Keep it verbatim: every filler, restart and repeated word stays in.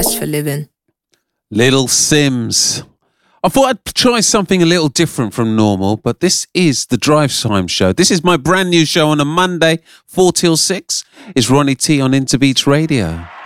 sacrificed for living. Little Sims. I thought I'd try something a little different from normal, but this is the Drive Time Show. This is my brand new show on a Monday, four till six. It's Ronnie T on Interbeats Radio.